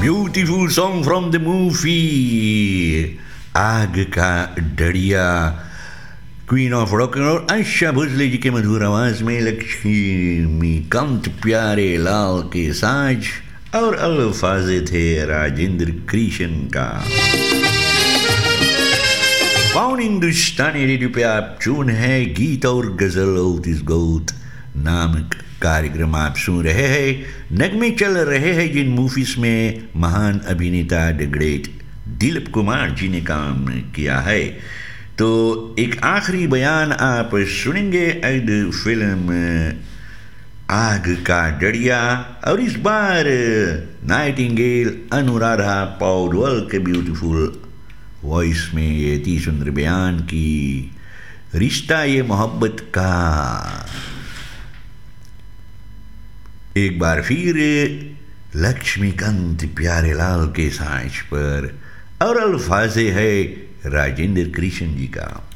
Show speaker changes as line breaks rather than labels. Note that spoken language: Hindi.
Beautiful song from the movie आग का डड़िया, queen of rock and role Asha Bhosle ji के मधुर आवाज में लक्ष्मीकांत प्यारे लाल के साज और अल्फाजे थे राजेंद्र कृष्ण का। पवन हिंदुस्तानी रेडियो पे आप चुन है गीत और गजल ओतिस गौत नामक कार्यक्रम आप सुन रहे हैं। नगमे चल रहे हैं जिन मूवीज में महान अभिनेता द ग्रेट दिलीप कुमार जी ने काम किया है। तो एक आखिरी बयान आप सुनेंगे फिल्म आग का डड़िया, और इस बार नाइटिंगेल अनुराधा पौडवाल के ब्यूटीफुल वॉइस में ये अति सुंदर बयान की रिश्ता ये मोहब्बत का। एक बार फिर लक्ष्मीकांत प्यारेलाल के साज पर और अल्फाजे है राजेंद्र कृष्ण जी का।